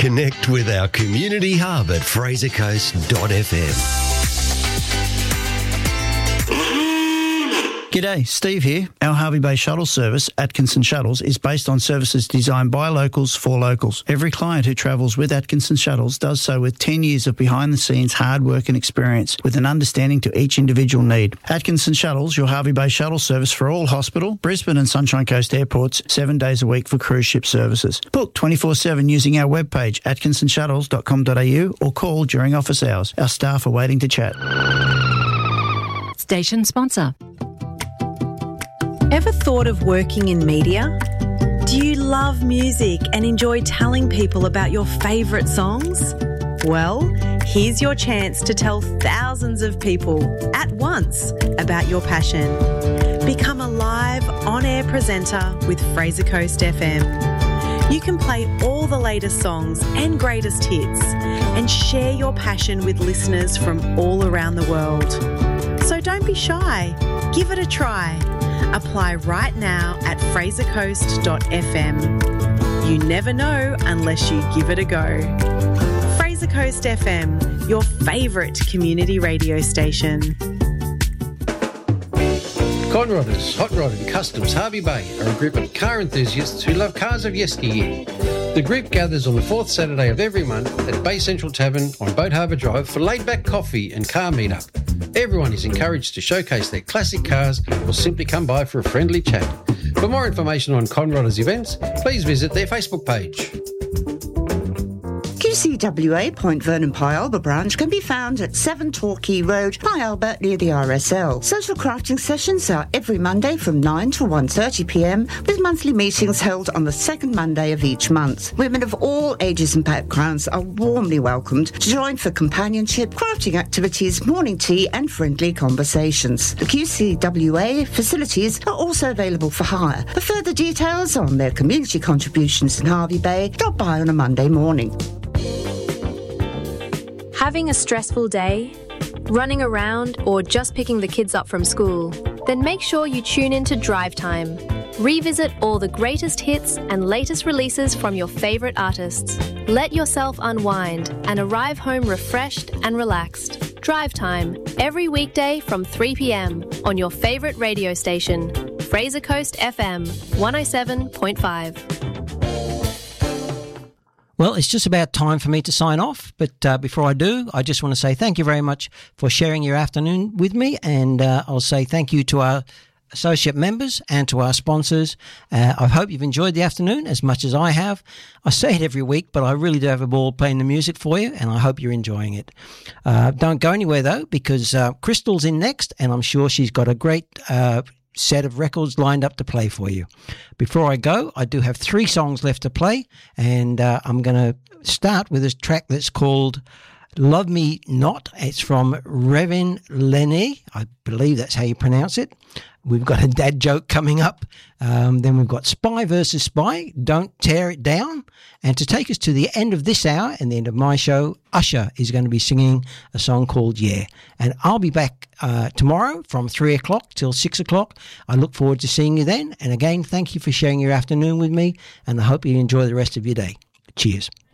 Connect with our community hub at frasercoast.fm. G'day, Steve here. Our Harvey Bay shuttle service, Atkinson Shuttles, is based on services designed by locals for locals. Every client who travels with Atkinson Shuttles does so with 10 years of behind-the-scenes hard work and experience, with an understanding to each individual need. Atkinson Shuttles, your Harvey Bay shuttle service for all hospital, Brisbane and Sunshine Coast airports, 7 days a week for cruise ship services. Book 24/7 using our webpage, atkinsonshuttles.com.au, or call during office hours. Our staff are waiting to chat. Station sponsor. Ever thought of working in media? Do you love music and enjoy telling people about your favourite songs? Well, here's your chance to tell thousands of people at once about your passion. Become a live on-air presenter with Fraser Coast FM. You can play all the latest songs and greatest hits and share your passion with listeners from all around the world. So don't be shy. Give it a try. Apply right now at frasercoast.fm. You never know unless you give it a go. Fraser Coast FM, your favourite community radio station. Conrodders, Hot Rod and Customs Harvey Bay are a group of car enthusiasts who love cars of yesteryear. The group gathers on the fourth Saturday of every month at Bay Central Tavern on Boat Harbour Drive for laid-back coffee and car meet-up. Everyone is encouraged to showcase their classic cars or simply come by for a friendly chat. For more information on Conrodders events, please visit their Facebook page. QCWA Point Vernon Pyalba branch can be found at 7 Torquay Road, Pyalba, near the RSL. Social crafting sessions are every Monday from 9 to 1:30pm, with monthly meetings held on the second Monday of each month. Women of all ages and backgrounds are warmly welcomed to join for companionship, crafting activities, morning tea and friendly conversations. The QCWA facilities are also available for hire. For further details on their community contributions in Harvey Bay, drop by on a Monday morning. Having a stressful day, running around, or just picking the kids up from school? Then make sure you tune in to Drive Time. Revisit all the greatest hits and latest releases from your favourite artists. Let yourself unwind and arrive home refreshed and relaxed. Drive Time, every weekday from 3pm on your favourite radio station, Fraser Coast FM 107.5. Well, it's just about time for me to sign off, but before I do, I just want to say thank you very much for sharing your afternoon with me, and I'll say thank you to our associate members and to our sponsors. I hope you've enjoyed the afternoon as much as I have. I say it every week, but I really do have a ball playing the music for you, and I hope you're enjoying it. Don't go anywhere, though, because Crystal's in next, and I'm sure she's got a great set of records lined up to play for you. Before I go, I do have 3 songs left to play, and I'm going to start with a track that's called Love Me Not. It's from Revin Lenny. I believe that's how you pronounce it. We've got a dad joke coming up. Then we've got Spy versus Spy, Don't Tear It Down. And to take us to the end of this hour and the end of my show, Usher is going to be singing a song called Yeah. And I'll be back tomorrow from 3 o'clock till 6 o'clock. I look forward to seeing you then. And again, thank you for sharing your afternoon with me, and I hope you enjoy the rest of your day. Cheers.